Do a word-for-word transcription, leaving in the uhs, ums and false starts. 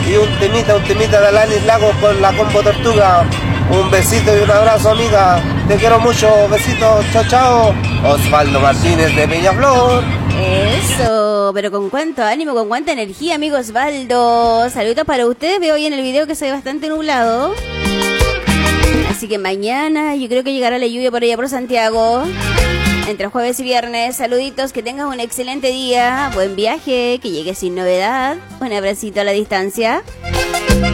y un temita, un temita de Alanis Lagos con la Combo Tortuga. Un besito y un abrazo, amiga. Te quiero mucho. Besitos. Chao, chao. Osvaldo Martínez de Peñaflor. Eso, pero con cuánto ánimo, con cuánta energía, amigo Osvaldo. Saludos para ustedes. Veo hoy en el video que se ve bastante nublado. Así que mañana yo creo que llegará la lluvia por allá por Santiago. Entre jueves y viernes. Saluditos, que tengas un excelente día. Buen viaje, que llegues sin novedad. Un abracito a la distancia.